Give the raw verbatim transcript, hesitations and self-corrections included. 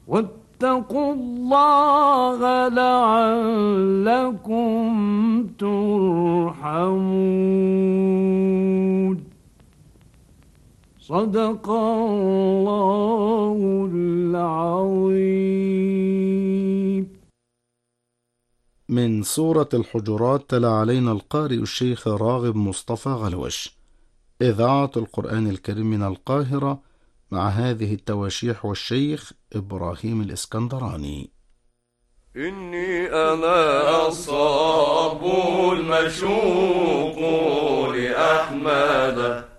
واتقوا الله لعلكم ترحمون. صدق الله العظيم. من سورة الحجرات تلا علينا القارئ الشيخ راغب مصطفى غلوش. إذاعة القرآن الكريم من القاهرة، مع هذه التواشيح والشيخ إبراهيم الإسكندراني. إني أنا الصاب المشوق لأحمد